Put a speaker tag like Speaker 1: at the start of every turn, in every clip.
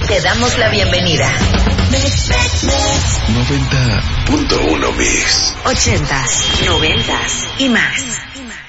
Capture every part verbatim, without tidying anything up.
Speaker 1: Te damos la bienvenida.
Speaker 2: noventa punto uno Mix.
Speaker 1: Ochentas, noventas y más.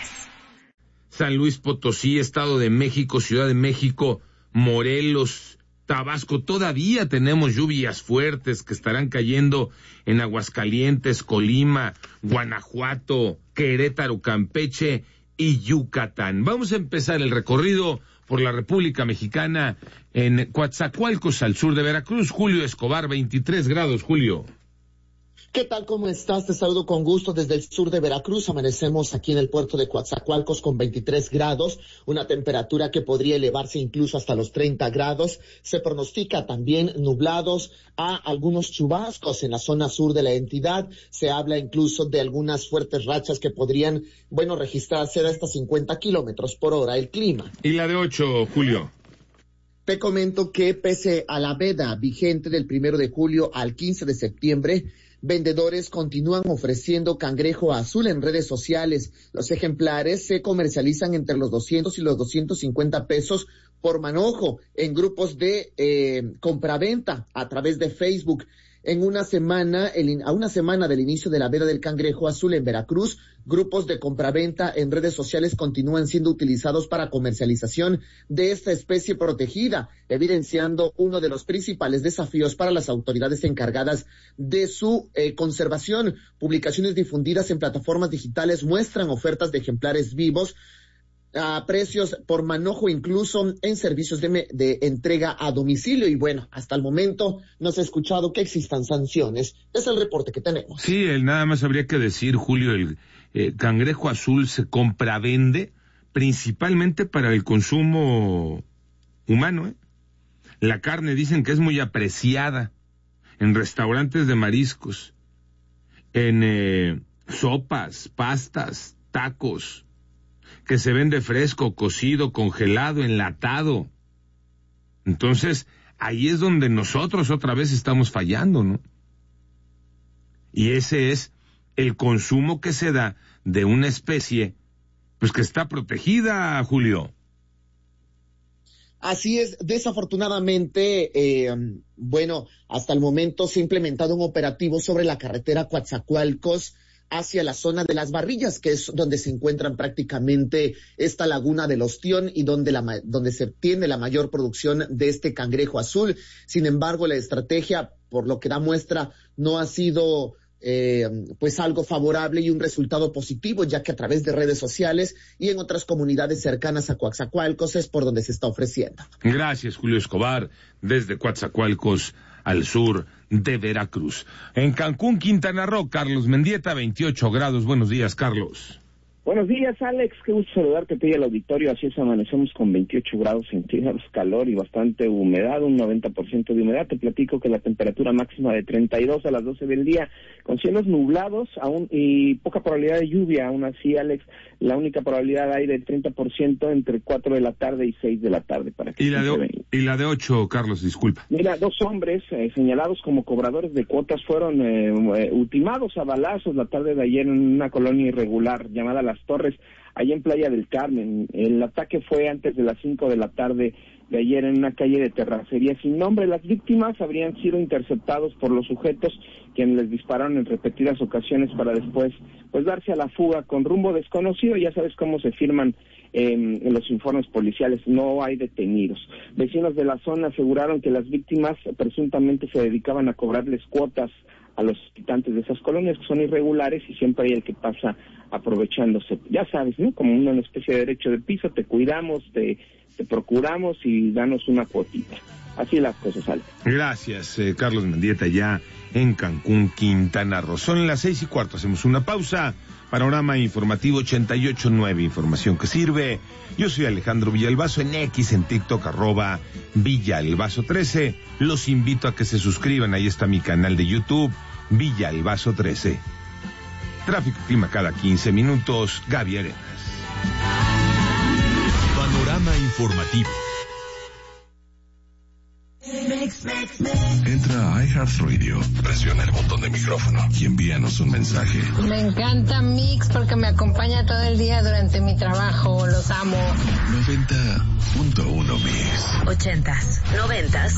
Speaker 3: San Luis Potosí, Estado de México, Ciudad de México, Morelos, Tabasco. Todavía tenemos lluvias fuertes que estarán cayendo en Aguascalientes, Colima, Guanajuato, Querétaro, Campeche y Yucatán. Vamos a empezar el recorrido por la República Mexicana en Coatzacoalcos, al sur de Veracruz. Julio Escobar, veintitrés grados, Julio.
Speaker 4: ¿Qué tal? ¿Cómo estás? Te saludo con gusto desde el sur de Veracruz. Amanecemos aquí en el puerto de Coatzacoalcos con veintitrés grados, una temperatura que podría elevarse incluso hasta los treinta grados. Se pronostica también nublados a algunos chubascos en la zona sur de la entidad. Se habla incluso de algunas fuertes rachas que podrían, bueno, registrarse de hasta cincuenta kilómetros por hora. El clima.
Speaker 3: ¿Y la de ocho, Julio?
Speaker 4: Te comento que pese a la veda vigente del primero de julio al quince de septiembre, vendedores continúan ofreciendo cangrejo azul en redes sociales. Los ejemplares se comercializan entre los doscientos y los doscientos cincuenta pesos por manojo en grupos de eh, compraventa a través de Facebook. En una semana, el, a una semana del inicio de la veda del cangrejo azul en Veracruz, grupos de compraventa en redes sociales continúan siendo utilizados para comercialización de esta especie protegida, evidenciando uno de los principales desafíos para las autoridades encargadas de su eh, conservación. Publicaciones difundidas en plataformas digitales muestran ofertas de ejemplares vivos a precios por manojo, incluso en servicios de, me, de entrega a domicilio. Y bueno, hasta el momento no se ha escuchado que existan sanciones. Es el reporte que tenemos.
Speaker 3: Sí, el, nada más habría que decir, Julio, el eh, cangrejo azul se compra-vende principalmente para el consumo humano, ¿eh? La carne dicen que es muy apreciada en restaurantes de mariscos, en eh, sopas, pastas, tacos, que se vende fresco, cocido, congelado, enlatado. Entonces, ahí es donde nosotros otra vez estamos fallando, ¿no? Y ese es el consumo que se da de una especie, pues que está protegida, Julio.
Speaker 4: Así es, desafortunadamente, eh, bueno, hasta el momento se ha implementado un operativo sobre la carretera Coatzacoalcos hacia la zona de Las Barrillas, que es donde se encuentran prácticamente esta laguna del Ostión y donde, la, donde se tiene la mayor producción de este cangrejo azul. Sin embargo, la estrategia, por lo que da muestra, no ha sido eh, pues algo favorable y un resultado positivo, ya que a través de redes sociales y en otras comunidades cercanas a Coatzacoalcos es por donde se está ofreciendo.
Speaker 3: Gracias, Julio Escobar, desde Coatzacoalcos, al sur de Veracruz. En Cancún, Quintana Roo, Carlos Mendieta, veintiocho grados. Buenos días, Carlos.
Speaker 5: Buenos días, Alex. Qué gusto saludarte a ti y al auditorio. Así es, amanecemos con veintiocho grados centígrados, calor y bastante humedad, un noventa por ciento de humedad. Te platico que la temperatura máxima de treinta y dos a las doce del día, con cielos nublados aún y poca probabilidad de lluvia. Aún así, Alex, la única probabilidad hay del treinta por ciento entre cuatro de la tarde y seis de la tarde. Para que
Speaker 3: ¿Y, la de, y la de ocho, Carlos, disculpa?
Speaker 5: Mira, dos hombres eh, señalados como cobradores de cuotas fueron eh, eh, ultimados a balazos la tarde de ayer en una colonia irregular llamada Las Torres, allá en Playa del Carmen. El ataque fue antes de las cinco de la tarde de ayer en una calle de terracería sin nombre. Las víctimas habrían sido interceptados por los sujetos, quienes les dispararon en repetidas ocasiones para después pues darse a la fuga con rumbo desconocido. Ya sabes cómo se firman eh, en los informes policiales, no hay detenidos. Vecinos de la zona aseguraron que las víctimas presuntamente se dedicaban a cobrarles cuotas a los habitantes de esas colonias, que son irregulares, y siempre hay el que pasa aprovechándose. Ya sabes, ¿no? Como una especie de derecho de piso, te cuidamos, te, te procuramos y danos una cuotita. Así las cosas salen.
Speaker 3: Gracias, eh, Carlos Mendieta, ya en Cancún, Quintana Roo. Son las seis y cuarto, hacemos una pausa. Panorama Informativo ochenta y ocho punto nueve, información que sirve. Yo soy Alejandro Villalbazo, en X, en TikTok, arroba Villalbazo trece. Los invito a que se suscriban, ahí está mi canal de YouTube, Villalbazo trece. Tráfico y clima cada quince minutos, Gaby Arenas.
Speaker 2: Panorama Informativo. Entra a iHeartRadio, presiona el botón de micrófono y envíanos un mensaje.
Speaker 6: Me encanta Mix porque me acompaña todo el día durante mi trabajo, los amo.
Speaker 2: noventa punto uno Mix.
Speaker 1: Ochentas, noventas